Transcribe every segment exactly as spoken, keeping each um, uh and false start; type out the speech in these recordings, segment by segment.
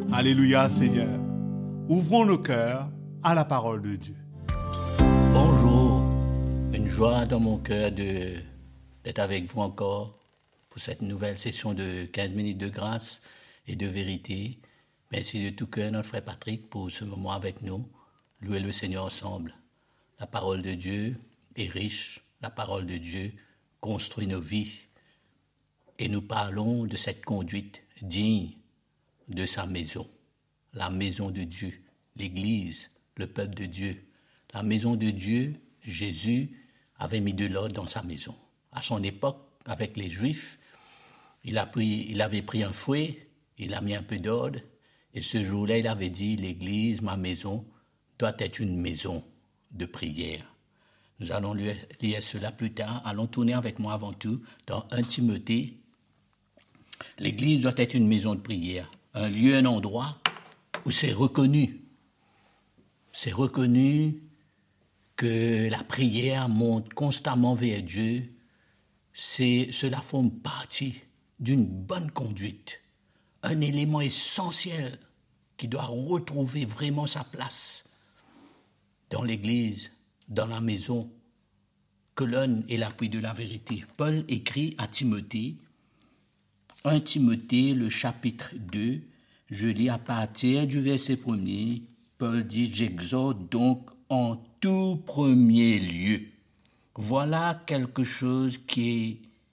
Alléluia Seigneur. Ouvrons nos cœurs à la parole de Dieu. Bonjour, une joie dans mon cœur de, d'être avec vous encore pour cette nouvelle session de quinze minutes de grâce et de vérité. Merci de tout cœur notre frère Patrick pour ce moment avec nous. Louez le Seigneur ensemble. La parole de Dieu est riche, la parole de Dieu construit nos vies. Et nous parlons de cette conduite digne de sa maison, la maison de Dieu, l'Église, le peuple de Dieu. La maison de Dieu, Jésus avait mis de l'ordre dans sa maison. À son époque, avec les Juifs, il, a pris, il avait pris un fouet, il a mis un peu d'ordre, et ce jour-là, il avait dit, l'Église, ma maison, doit être une maison de prière. Nous allons lire cela plus tard. Allons tourner avec moi avant tout dans Premier Timothée. L'Église doit être une maison de prière, un lieu, un endroit où c'est reconnu. C'est reconnu que la prière monte constamment vers Dieu. C'est, cela forme partie d'une bonne conduite, un élément essentiel qui doit retrouver vraiment sa place dans l'Église, dans la maison, colonne et l'appui de la vérité. Paul écrit à Timothée, Premier Timothée, le chapitre deux, je lis à partir du verset premier, Paul dit, j'exhorte donc en tout premier lieu. Voilà quelque chose qui est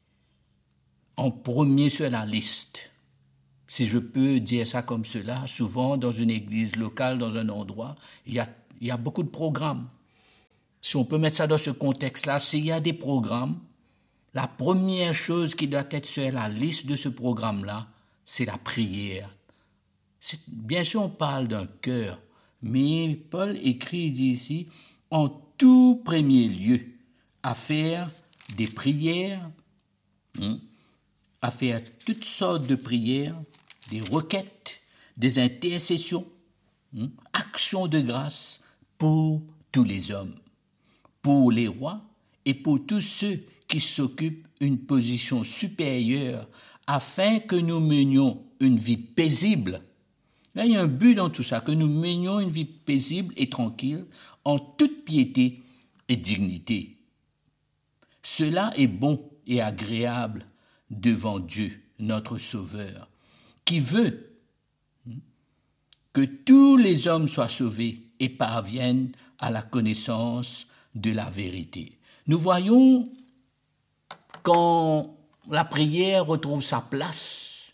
en premier sur la liste. Si je peux dire ça comme cela, souvent dans une église locale, dans un endroit, il y a, il y a beaucoup de programmes. Si on peut mettre ça dans ce contexte-là, s'il y a des programmes, la première chose qui doit être sur la liste de ce programme-là, c'est la prière. C'est, bien sûr, on parle d'un cœur, mais Paul écrit, il dit ici, en tout premier lieu, à faire des prières, hein, à faire toutes sortes de prières, des requêtes, des intercessions, hein, actions de grâce pour tous les hommes, pour les rois et pour tous ceux qui s'occupent une position supérieure afin que nous menions une vie paisible. Là, il y a un but dans tout ça, que nous menions une vie paisible et tranquille en toute piété et dignité. Cela est bon et agréable devant Dieu, notre Sauveur, qui veut que tous les hommes soient sauvés et parviennent à la connaissance de la vérité. Nous voyons quand la prière retrouve sa place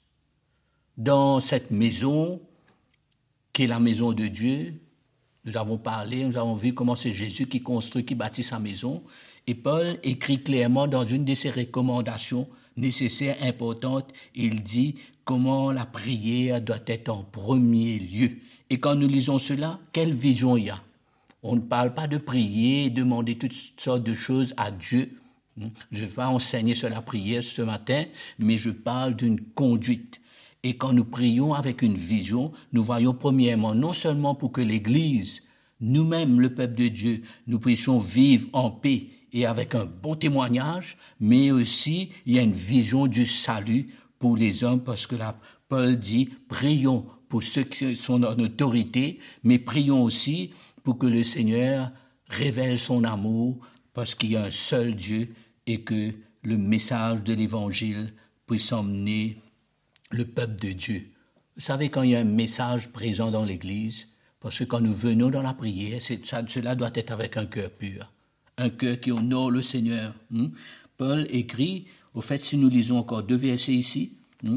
dans cette maison qui est la maison de Dieu. Nous avons parlé, nous avons vu comment c'est Jésus qui construit, qui bâtit sa maison. Et Paul écrit clairement dans une de ses recommandations nécessaires, importantes, il dit comment la prière doit être en premier lieu. Et quand nous lisons cela, quelle vision il y a? On ne parle pas de prier, demander toutes sortes de choses à Dieu. Je ne vais pas enseigner sur la prière ce matin, mais je parle d'une conduite. Et quand nous prions avec une vision, nous voyons premièrement, non seulement pour que l'Église, nous-mêmes, le peuple de Dieu, nous puissions vivre en paix et avec un bon témoignage, mais aussi il y a une vision du salut pour les hommes, parce que là, Paul dit, prions pour ceux qui sont en autorité, mais prions aussi pour que le Seigneur révèle son amour, parce qu'il y a un seul Dieu et que le message de l'Évangile puisse emmener le peuple de Dieu. Vous savez, quand il y a un message présent dans l'Église, parce que quand nous venons dans la prière, c'est, ça, cela doit être avec un cœur pur, un cœur qui honore le Seigneur. Hein? Paul écrit, au fait, si nous lisons encore deux versets ici, hein?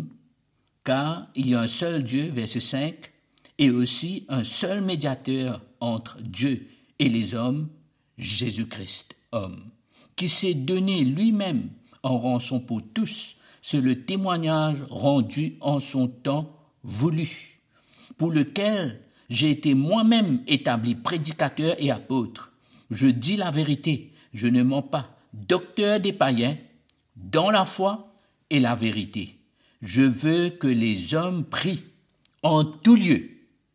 Car il y a un seul Dieu, verset cinq, et aussi un seul médiateur entre Dieu et les hommes, Jésus-Christ, homme, qui s'est donné lui-même en rançon pour tous, c'est le témoignage rendu en son temps voulu, pour lequel j'ai été moi-même établi prédicateur et apôtre. Je dis la vérité, je ne mens pas, docteur des païens, dans la foi et la vérité. Je veux que les hommes prient en tout lieu,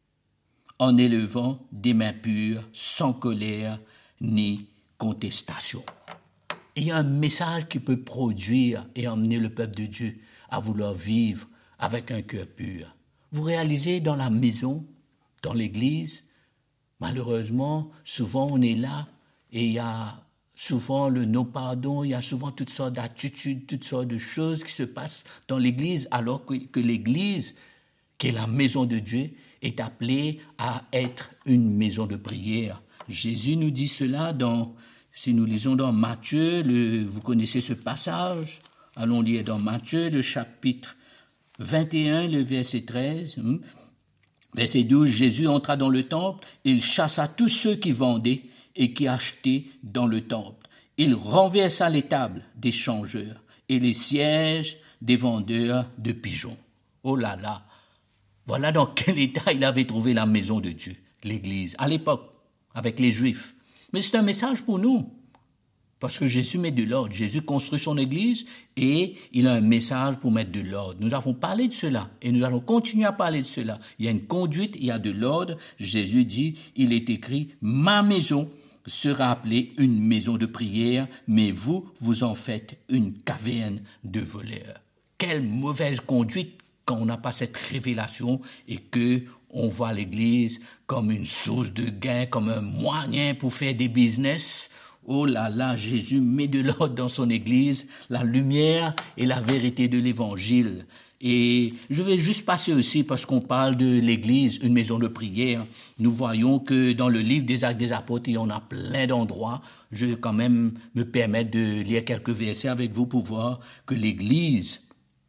en élevant des mains pures, sans colère ni contestation. Il y a un message qui peut produire et emmener le peuple de Dieu à vouloir vivre avec un cœur pur. Vous réalisez, dans la maison, dans l'église, malheureusement, souvent on est là et il y a souvent le non-pardon, il y a souvent toutes sortes d'attitudes, toutes sortes de choses qui se passent dans l'église, alors que, que l'église, qui est la maison de Dieu, est appelée à être une maison de prière. Jésus nous dit cela dans, si nous lisons dans Matthieu, le, vous connaissez ce passage, allons lire dans Matthieu, le chapitre vingt et un, le verset treize, verset douze, Jésus entra dans le temple, il chassa tous ceux qui vendaient et qui achetaient dans le temple. Il renversa les tables des changeurs et les sièges des vendeurs de pigeons. Oh là là! Voilà dans quel état il avait trouvé la maison de Dieu, l'église, à l'époque, avec les Juifs. Mais c'est un message pour nous. Parce que Jésus met de l'ordre. Jésus construit son église et il a un message pour mettre de l'ordre. Nous avons parlé de cela et nous allons continuer à parler de cela. Il y a une conduite, il y a de l'ordre. Jésus dit, il est écrit, ma maison sera appelée une maison de prière, mais vous, vous en faites une caverne de voleurs. Quelle mauvaise conduite quand on n'a pas cette révélation et que on voit l'église comme une source de gain, comme un moyen pour faire des business. Oh là là, Jésus met de l'ordre dans son église, la lumière et la vérité de l'évangile. Et je vais juste passer aussi, parce qu'on parle de l'église, une maison de prière. Nous voyons que dans le livre des Actes des Apôtres, il y en a plein d'endroits. Je vais quand même me permettre de lire quelques versets avec vous pour voir que l'église,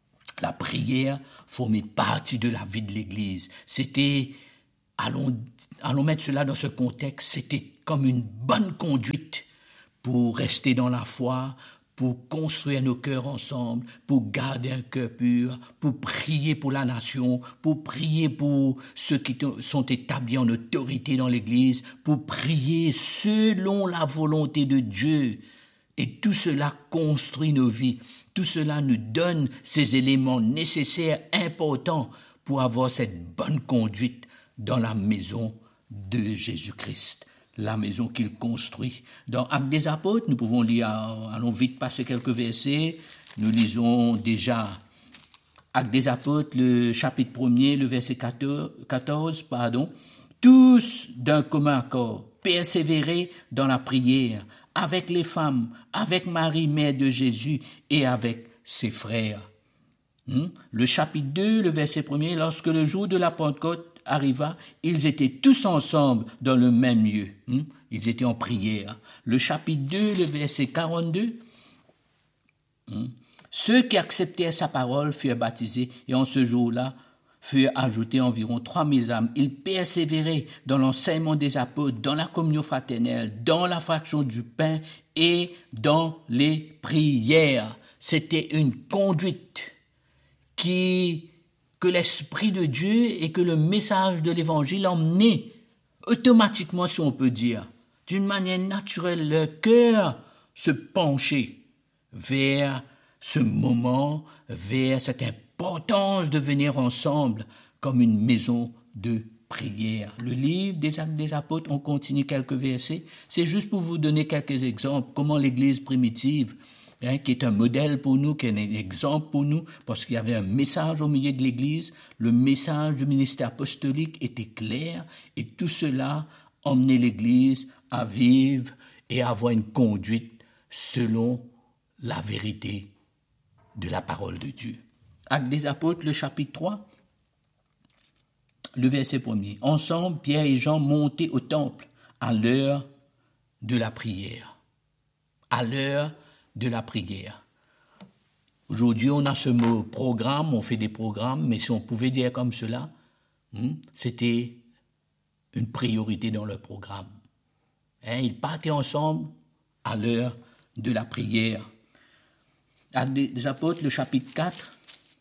la prière, formait partie de la vie de l'église. C'était, allons, allons mettre cela dans ce contexte, c'était comme une bonne conduite pour rester dans la foi, pour construire nos cœurs ensemble, pour garder un cœur pur, pour prier pour la nation, pour prier pour ceux qui sont établis en autorité dans l'Église, pour prier selon la volonté de Dieu. Et tout cela construit nos vies. Tout cela nous donne ces éléments nécessaires, importants, pour avoir cette bonne conduite dans la maison de Jésus-Christ. La maison qu'il construit. Dans Actes des Apôtres, nous pouvons lire, allons vite passer quelques versets. Nous lisons déjà Actes des Apôtres, le chapitre premier, le verset quatorze, pardon. Tous d'un commun accord, persévérer dans la prière, avec les femmes, avec Marie, mère de Jésus, et avec ses frères. Le chapitre deux, le verset premier, lorsque le jour de la Pentecôte arriva, ils étaient tous ensemble dans le même lieu. Ils étaient en prière. Le chapitre deux, le verset quarante-deux. Ceux qui acceptèrent sa parole furent baptisés et en ce jour-là furent ajoutés environ trois mille âmes. Ils persévéraient dans l'enseignement des apôtres, dans la communion fraternelle, dans la fraction du pain et dans les prières. C'était une conduite qui que l'Esprit de Dieu et que le message de l'Évangile emmenait automatiquement, si on peut dire, d'une manière naturelle, le cœur se penchait vers ce moment, vers cette importance de venir ensemble comme une maison de prière. Le livre des Actes des Apôtres, on continue quelques versets. C'est juste pour vous donner quelques exemples, comment l'Église primitive, Hein, qui est un modèle pour nous, qui est un exemple pour nous, parce qu'il y avait un message au milieu de l'Église. Le message du ministère apostolique était clair et tout cela emmenait l'Église à vivre et à avoir une conduite selon la vérité de la parole de Dieu. Actes des Apôtres, le chapitre trois, le verset premier. Ensemble, Pierre et Jean montaient au temple à l'heure de la prière. À l'heure de la prière. Aujourd'hui, on a ce mot programme, on fait des programmes, mais si on pouvait dire comme cela, hein, c'était une priorité dans leur programme. Hein, ils partaient ensemble à l'heure de la prière. Actes des Apôtres, le chapitre quatre,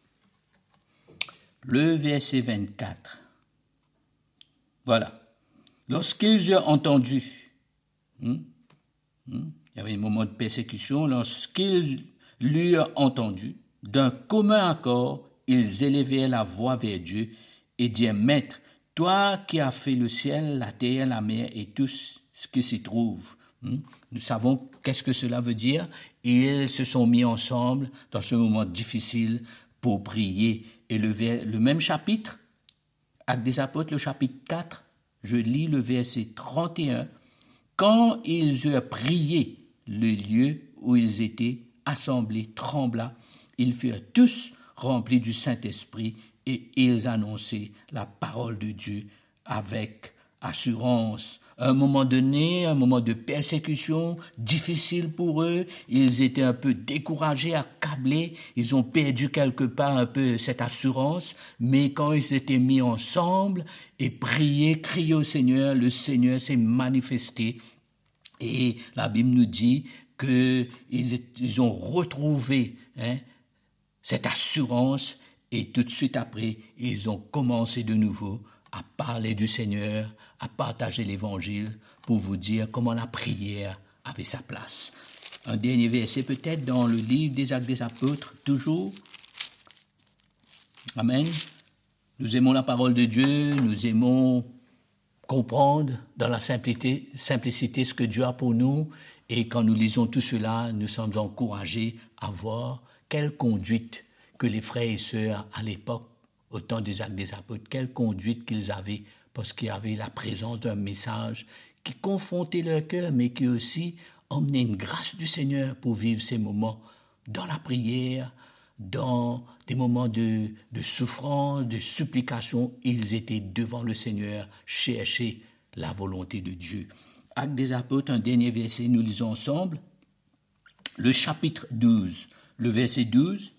le verset vingt-quatre. Voilà. Lorsqu'ils eurent entendu, hein, hein, il y avait un moment de persécution, lorsqu'ils l'eurent entendu, d'un commun accord, ils élevèrent la voix vers Dieu et dirent, Maître, toi qui as fait le ciel, la terre, la mer et tout ce qui s'y trouve. Nous savons qu'est-ce que cela veut dire. Ils se sont mis ensemble dans ce moment difficile pour prier. Et le, le même chapitre, Actes des Apôtres, le chapitre quatre, je lis le verset trente et un. Quand ils eurent prié, le lieu où ils étaient assemblés trembla. Ils furent tous remplis du Saint-Esprit et ils annonçaient la parole de Dieu avec assurance. À un moment donné, un moment de persécution difficile pour eux, ils étaient un peu découragés, accablés, ils ont perdu quelque part un peu cette assurance, mais quand ils s'étaient mis ensemble et prié, crié au Seigneur, le Seigneur s'est manifesté et la Bible nous dit qu'ils ils ont retrouvé hein, cette assurance et tout de suite après, ils ont commencé de nouveau à parler du Seigneur, à partager l'Évangile pour vous dire comment la prière avait sa place. Un dernier verset peut-être dans le livre des Actes des Apôtres, toujours. Amen. Nous aimons la parole de Dieu, nous aimons comprendre dans la simplicité, simplicité ce que Dieu a pour nous et quand nous lisons tout cela, nous sommes encouragés à voir quelle conduite que les frères et sœurs à l'époque au temps des Actes des Apôtres, quelle conduite qu'ils avaient, parce qu'il y avait la présence d'un message qui confrontait leur cœur, mais qui aussi emmenait une grâce du Seigneur pour vivre ces moments dans la prière, dans des moments de, de souffrance, de supplication. Ils étaient devant le Seigneur, chercher la volonté de Dieu. Actes des Apôtres, un dernier verset, nous lisons ensemble, le chapitre douze, le verset douze.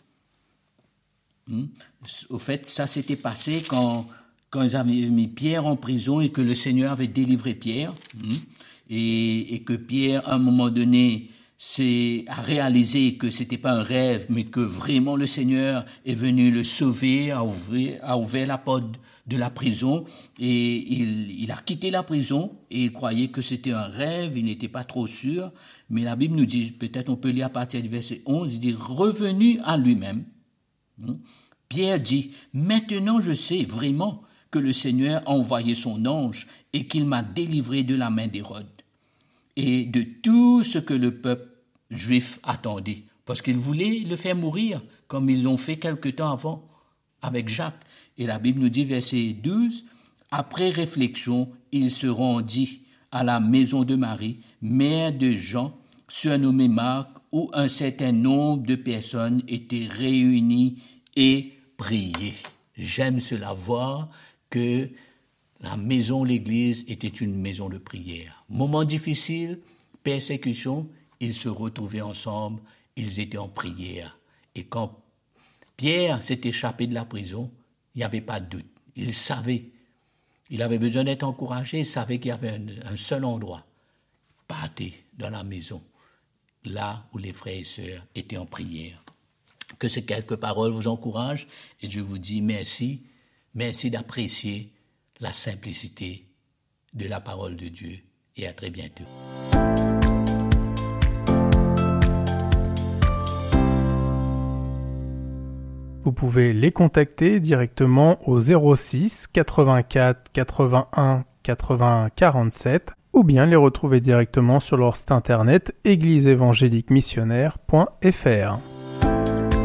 Hmm. Au fait, ça s'était passé quand, quand ils avaient mis Pierre en prison et que le Seigneur avait délivré Pierre. Hmm. Et, et que Pierre, à un moment donné, s'est, a réalisé que c'était pas un rêve, mais que vraiment le Seigneur est venu le sauver, a ouvert, a ouvert la porte de la prison et il, il a quitté la prison et il croyait que c'était un rêve, il n'était pas trop sûr. Mais la Bible nous dit, peut-être on peut lire à partir du verset onze, il dit « Revenu à lui-même ». Hmm. Pierre dit, « Maintenant je sais vraiment que le Seigneur a envoyé son ange et qu'il m'a délivré de la main d'Hérode et de tout ce que le peuple juif attendait. » Parce qu'ils voulaient le faire mourir, comme ils l'ont fait quelque temps avant avec Jacques. Et la Bible nous dit, verset douze, « Après réflexion, il se rendit à la maison de Marie, mère de Jean, surnommé Marc, où un certain nombre de personnes étaient réunies et priaient. » J'aime cela voir que la maison, l'église, était une maison de prière. Moment difficile, persécution, ils se retrouvaient ensemble, ils étaient en prière. Et quand Pierre s'est échappé de la prison, il n'y avait pas de doute. Il savait, il avait besoin d'être encouragé, il savait qu'il y avait un, un seul endroit, partez dans la maison, là où les frères et sœurs étaient en prière. Que ces quelques paroles vous encouragent et je vous dis merci, merci d'apprécier la simplicité de la parole de Dieu et à très bientôt. Vous pouvez les contacter directement au zéro six quatre-vingt-quatre quatre-vingt-un quatre-vingts quarante-sept ou bien les retrouver directement sur leur site internet église évangélique missionnaire point f r.